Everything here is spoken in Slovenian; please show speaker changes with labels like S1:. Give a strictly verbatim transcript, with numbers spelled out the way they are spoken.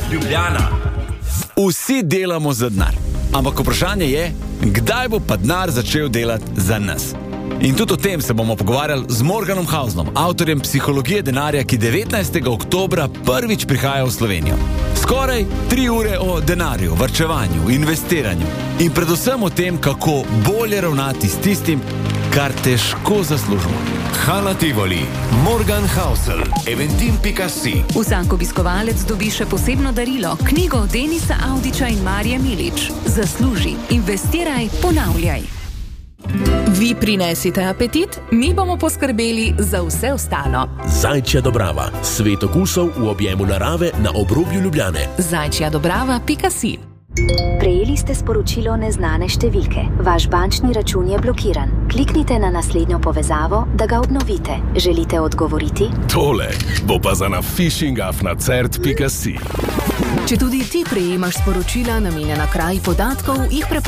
S1: Ljubljana.
S2: Vsi delamo za denar, ampak vprašanje je, kdaj bo pa denar začel delati za nas. In tudi o tem se bomo pogovarjali z Morganom Hausnom, avtorjem Psihologije denarja, ki devetnajstega oktobra prvič prihaja v Slovenijo. Skoraj tri ure o denarju, varčevanju, investiranju in predvsem o tem, kako bolje ravnati s tistim, kar težko zaslužimo.
S3: Hala Tivoli, Morgan Housel, eventim pika si.
S4: Vsak obiskovalec dobi še posebno darilo, knjigo Denisa Avdića in Marije Milič. Zasluži, investiraj, ponavljaj.
S5: Vi prinesite apetit, mi bomo poskrbeli za vse ostalo.
S6: Zajčja Dobrava, svet okusov v objemu narave na obrobju Ljubljane.
S5: zajčja dobrava pika si.
S7: Prejeli ste sporočilo neznane številke. Vaš bančni račun je blokiran. Kliknite na naslednjo povezavo, da ga obnovite. Želite odgovoriti?
S3: Tole bo pa za na phishingaf na cert pika si.
S5: Če tudi ti prejemaš sporočila namenjena kraji podatkov, jih preprosto